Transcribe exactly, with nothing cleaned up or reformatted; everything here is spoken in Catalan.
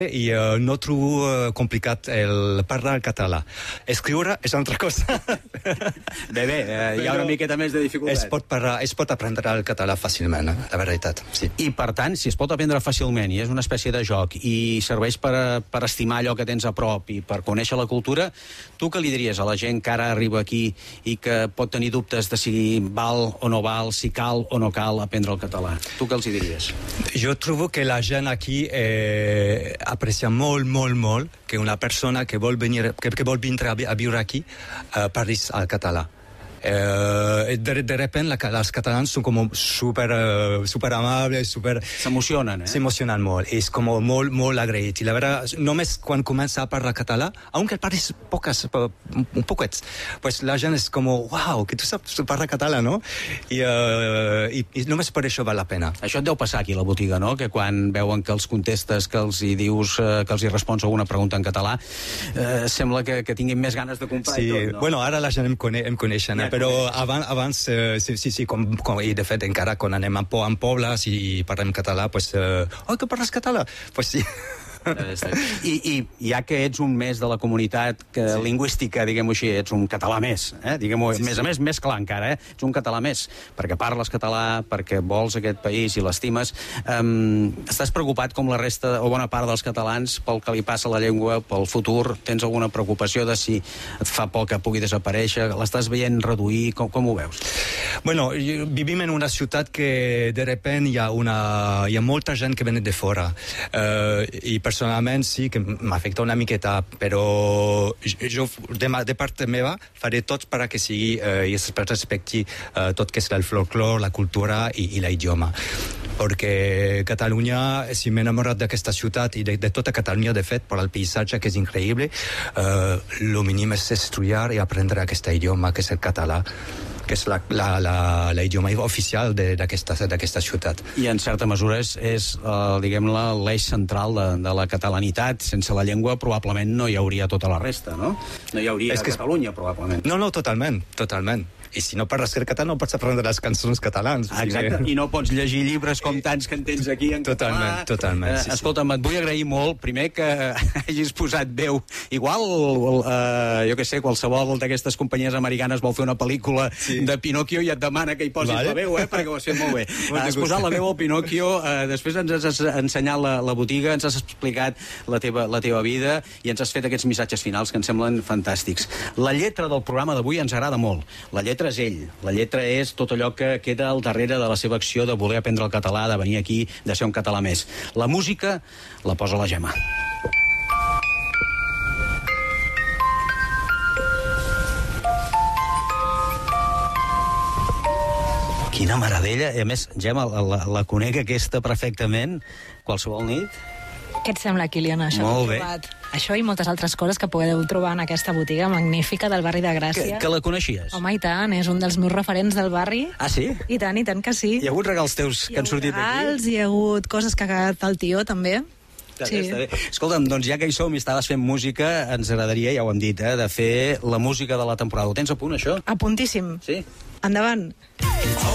i uh, no trobo uh, complicat el parlar el català. Escriure és una altra cosa. Bé, bé, eh, hi ha una miqueta més de dificultat. Es pot, parlar, es pot aprendre el català fàcilment, eh? La veritat, sí. I, per tant, si es pot aprendre fàcilment i és una espècie de joc i serveix per, per estimar allò que tens a prop i per conèixer la cultura, tu què li diries a la gent que ara arriba aquí i que pot tenir dubtes de si val o no val, si cal o no cal aprendre el català? Tu què els hi diries? Jo trobo que la gent aquí eh, aprecia molt, molt, molt que una persona que vol venir, que, que vol vindre a, a viure aquí eh, parlis al català. Eh, de, de repente la, els catalans són com super, uh, super amables, super... S'emocionen, eh? S'emocionen molt, és com molt, molt agraït. I la veritat, només quan comença a parlar català, aunque el parlis poques, un poquets, pues la gent és com, uau, que tu saps parlar català, no? I, uh, i, i només per això val la pena. Això et deu passar aquí a la botiga, no? Que quan veuen que els contestes, que els hi dius, eh, que els hi respons alguna pregunta en català, eh, sembla que, que tinguin més ganes de comprar sí, i tot, no? Bueno, ara la gent em, cone em coneixen, ja, però abans, abans eh, sí, sí, sí com, com, i de fet encara quan anem a, po en pobles i parlem català, pues, eh, oh, que parles català? Pues sí. I, i ja que ets un més de la comunitat que, sí. lingüística, diguem-ho així, ets un català més, eh? diguem-ho, sí, més sí. a més, més clar encara, eh? ets un català més, perquè parles català, perquè vols aquest país i l'estimes. Um, estàs preocupat, com la resta o bona part dels catalans, pel que li passa a la llengua, pel futur? Tens alguna preocupació de si et fa por que pugui desaparèixer? L'estàs veient reduir? Com, com ho veus? Bueno, vivim en una ciutat que de repente hi ha, una, hi ha molta gent que ve de fora, uh, i per personalment sí que m'afecta una miqueta, però jo de, de part meva faré tot per a que sigui eh, i es respecti eh, tot que és el folklore, la cultura i, i l'idioma. Perquè Catalunya, si m'he enamorat d'aquesta ciutat i de, de tota Catalunya, de fet, per el paisatge que és increïble, eh, el mínim és estudiar i aprendre aquest idioma, que és el català, que és l'idioma oficial d'aquesta ciutat. I en certa mesura és, és uh, diguem-ne, l'eix central de, de la catalanitat. Sense la llengua probablement no hi hauria tota la resta, no? No hi hauria és que Catalunya, probablement. No, no, totalment, totalment. I si no parles català no pots aprendre les cançons catalans. Exacte, i no pots llegir llibres com tants que en tens aquí en totalment, català. Totalment, sí, eh, Escolta'm, et vull agrair molt, primer, que hagis posat veu. Igual, eh, jo què sé, qualsevol d'aquestes companyies americanes vol fer una pel·lícula sí. de Pinocchio i et demana que hi posis vale. la veu, eh, perquè ho has fet molt bé. Has posat la veu al Pinocchio, eh, després ens has ensenyat la, la botiga, ens has explicat la teva, la teva vida i ens has fet aquests missatges finals que ens semblen fantàstics. La lletra del programa d'avui ens agrada molt. La lletra és ell. La lletra és tot allò que queda al darrere de la seva acció de voler aprendre el català, de venir aquí, de ser un català més. La música la posa la Gemma. Quina meravella. I a més, Gemma, la, la, la conec aquesta perfectament qualsevol nit. Què et sembla, Kilian, això? Molt bé. Això i moltes altres coses que podeu trobar en aquesta botiga magnífica del barri de Gràcia. Que, que la coneixies? Home, i tant, és un dels meus referents del barri. Ah, sí? I tant, i tant que sí. Hi ha hagut regals teus que han sortit aquí? Hi ha hagut regals, hi ha hagut coses que ha quedat el tio, també. Sí. Escolta'm, doncs ja que hi som i estaves fent música, ens agradaria, ja ho hem dit, eh, de fer la música de la temporada. Ho tens a punt, això? A puntíssim. Sí? Endavant. Oh!